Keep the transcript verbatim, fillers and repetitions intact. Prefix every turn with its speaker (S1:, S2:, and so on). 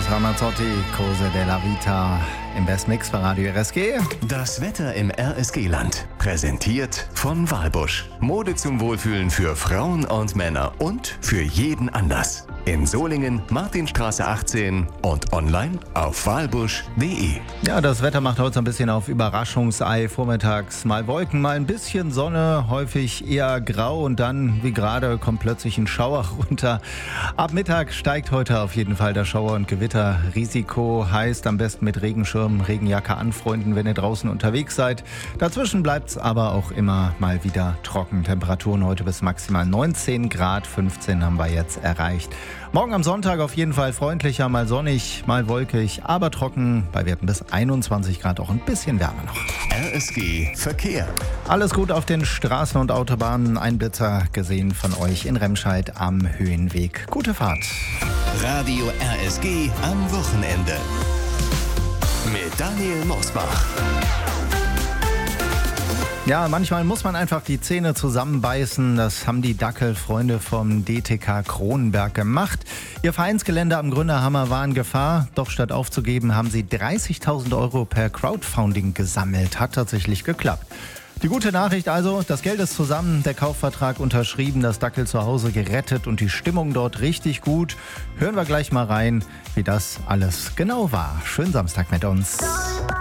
S1: Ramazzotti, Cose della Vita im Best Mix bei Radio R S G.
S2: Das Wetter im R S G-Land. Präsentiert von Walbusch. Mode zum Wohlfühlen für Frauen und Männer und für jeden Anlass. In Solingen, Martinstraße achtzehn und online auf walbusch punkt de.
S1: Ja, das Wetter macht heute so ein bisschen auf Überraschungsei. Vormittags mal Wolken, mal ein bisschen Sonne, häufig eher grau und dann, wie gerade, kommt plötzlich ein Schauer runter. Ab Mittag steigt heute auf jeden Fall das Schauer- und Gewitterrisiko. Heißt, am besten mit Regenschirm, Regenjacke anfreunden, wenn ihr draußen unterwegs seid. Dazwischen bleibt es aber auch immer mal wieder trocken. Temperaturen heute bis maximal neunzehn Grad, fünfzehn haben wir jetzt erreicht. Morgen am Sonntag auf jeden Fall freundlicher, mal sonnig, mal wolkig, aber trocken. Bei Werten bis einundzwanzig Grad, auch ein bisschen wärmer noch.
S2: R S G Verkehr.
S1: Alles gut auf den Straßen und Autobahnen. Ein Blitzer gesehen von euch in Remscheid am Höhenweg. Gute Fahrt.
S2: Radio R S G am Wochenende. Mit Daniel Mosbach.
S1: Ja, manchmal muss man einfach die Zähne zusammenbeißen. Das haben die Dackelfreunde vom D T K Kronenberg gemacht. Ihr Vereinsgelände am Gründerhammer war in Gefahr. Doch statt aufzugeben, haben sie dreißigtausend Euro per Crowdfunding gesammelt. Hat tatsächlich geklappt. Die gute Nachricht also, das Geld ist zusammen, der Kaufvertrag unterschrieben, das Dackel zu Hause gerettet und die Stimmung dort richtig gut. Hören wir gleich mal rein, wie das alles genau war. Schönen Samstag mit uns.